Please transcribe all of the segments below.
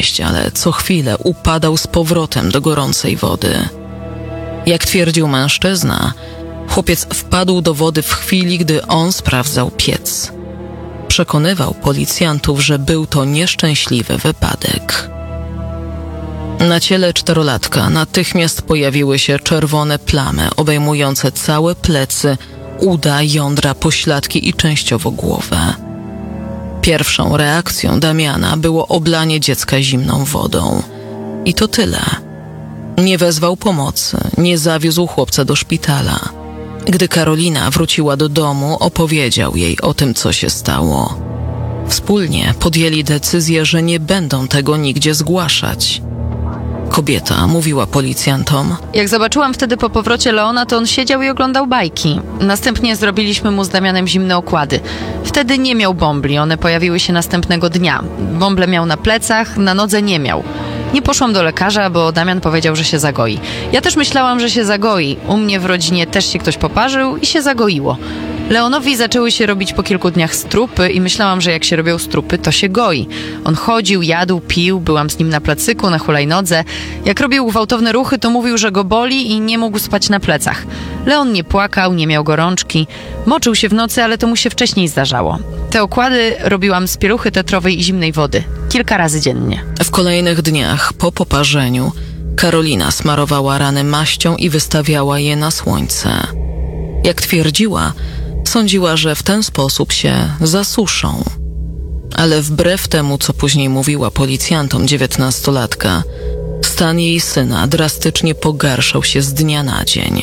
znieść, ale co chwilę upadał z powrotem do gorącej wody. Jak twierdził mężczyzna, chłopiec wpadł do wody w chwili, gdy on sprawdzał piec. Przekonywał policjantów, że był to nieszczęśliwy wypadek. Na ciele 4-latka natychmiast pojawiły się czerwone plamy obejmujące całe plecy, uda, jądra, pośladki i częściowo głowę. Pierwszą reakcją Damiana było oblanie dziecka zimną wodą. I to tyle. Nie wezwał pomocy, nie zawiózł chłopca do szpitala. Gdy Karolina wróciła do domu, opowiedział jej o tym, co się stało. Wspólnie podjęli decyzję, że nie będą tego nigdzie zgłaszać. Kobieta mówiła policjantom: Jak zobaczyłam wtedy po powrocie Leona, to on siedział i oglądał bajki. Następnie zrobiliśmy mu z Damianem zimne okłady. Wtedy nie miał bąbli, one pojawiły się następnego dnia. Bąble miał na plecach, na nodze nie miał. Nie poszłam do lekarza, bo Damian powiedział, że się zagoi. Ja też myślałam, że się zagoi. U mnie w rodzinie też się ktoś poparzył i się zagoiło. Leonowi zaczęły się robić po kilku dniach strupy i myślałam, że jak się robią strupy, to się goi. On chodził, jadł, pił, byłam z nim na placyku, na hulajnodze. Jak robił gwałtowne ruchy, to mówił, że go boli i nie mógł spać na plecach. Leon nie płakał, nie miał gorączki. Moczył się w nocy, ale to mu się wcześniej zdarzało. Te okłady robiłam z pieluchy tetrowej i zimnej wody. Kilka razy dziennie. W kolejnych dniach po poparzeniu Karolina smarowała rany maścią i wystawiała je na słońce. Jak twierdziła, sądziła, że w ten sposób się zasuszą. Ale wbrew temu, co później mówiła policjantom 19-latka, stan jej syna drastycznie pogarszał się z dnia na dzień.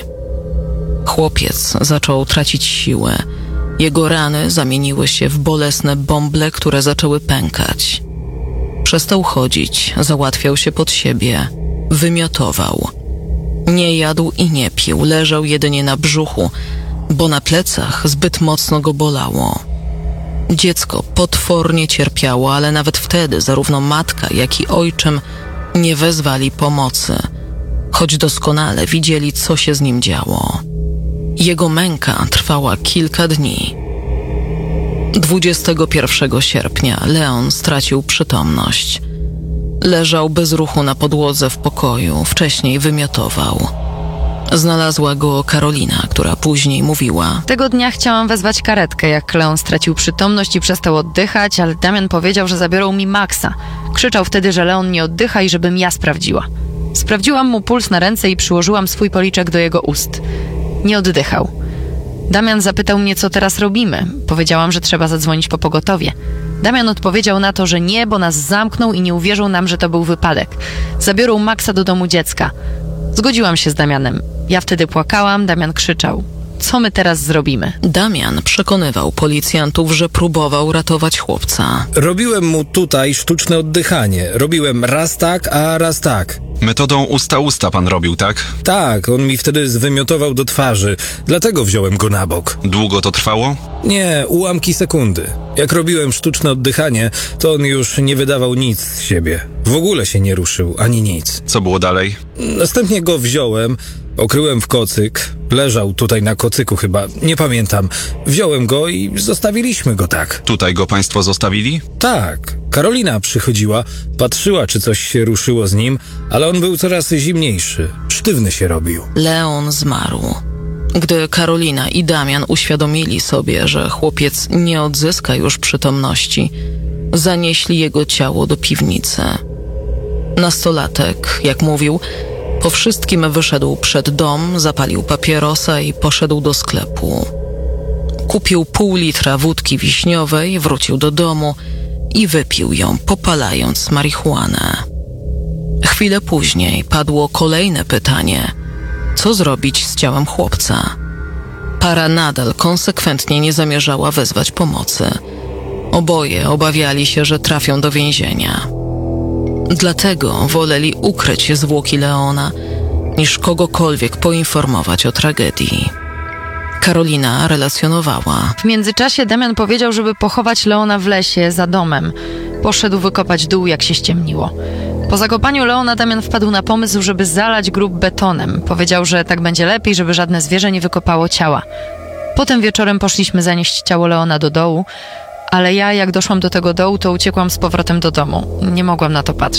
Chłopiec zaczął tracić siłę. Jego rany zamieniły się w bolesne bąble, które zaczęły pękać. Przestał chodzić, załatwiał się pod siebie, wymiotował. Nie jadł i nie pił, leżał jedynie na brzuchu, bo na plecach zbyt mocno go bolało. Dziecko potwornie cierpiało, ale nawet wtedy zarówno matka, jak i ojczym nie wezwali pomocy, choć doskonale widzieli, co się z nim działo. Jego męka trwała kilka dni. 21 sierpnia Leon stracił przytomność. Leżał bez ruchu na podłodze w pokoju, wcześniej wymiotował. Znalazła go Karolina, która później mówiła: Tego dnia chciałam wezwać karetkę, jak Leon stracił przytomność i przestał oddychać, ale Damian powiedział, że zabiorą mi Maxa. Krzyczał wtedy, że Leon nie oddycha i żebym ja sprawdziła. Sprawdziłam mu puls na ręce i przyłożyłam swój policzek do jego ust. Nie oddychał. Damian zapytał mnie, co teraz robimy. Powiedziałam, że trzeba zadzwonić po pogotowie. Damian odpowiedział na to, że nie, bo nas zamknął i nie uwierzą nam, że to był wypadek. Zabiorą Maxa do domu dziecka. Zgodziłam się z Damianem. Ja wtedy płakałam, Damian krzyczał: co my teraz zrobimy? Damian przekonywał policjantów, że próbował ratować chłopca. Robiłem mu tutaj sztuczne oddychanie. Robiłem raz tak, a raz tak. Metodą usta pan robił, tak? Tak, on mi wtedy zwymiotował do twarzy. Dlatego wziąłem go na bok. Długo to trwało? Nie, ułamki sekundy. Jak robiłem sztuczne oddychanie, to on już nie wydawał nic z siebie. W ogóle się nie ruszył, ani nic. Co było dalej? Następnie go wziąłem, okryłem w kocyk. Leżał tutaj na kocyku chyba, nie pamiętam. Wziąłem go i zostawiliśmy go tak. Tutaj go państwo zostawili? Tak. Karolina przychodziła, patrzyła, czy coś się ruszyło z nim, ale on był coraz zimniejszy. Sztywny się robił. Leon zmarł. Gdy Karolina i Damian uświadomili sobie, że chłopiec nie odzyska już przytomności, zanieśli jego ciało do piwnicy. Nastolatek, jak mówił, po wszystkim wyszedł przed dom, zapalił papierosa i poszedł do sklepu. Kupił pół litra wódki wiśniowej, wrócił do domu i wypił ją, popalając marihuanę. Chwilę później padło kolejne pytanie: co zrobić z ciałem chłopca? Para nadal konsekwentnie nie zamierzała wezwać pomocy. Oboje obawiali się, że trafią do więzienia. Dlatego woleli ukryć zwłoki Leona, niż kogokolwiek poinformować o tragedii. Karolina relacjonowała: w międzyczasie Damian powiedział, żeby pochować Leona w lesie za domem. Poszedł wykopać dół, jak się ściemniło. Po zakopaniu Leona Damian wpadł na pomysł, żeby zalać grób betonem. Powiedział, że tak będzie lepiej, żeby żadne zwierzę nie wykopało ciała. Potem wieczorem poszliśmy zanieść ciało Leona do dołu, ale ja, jak doszłam do tego dołu, to uciekłam z powrotem do domu. Nie mogłam na to patrzeć.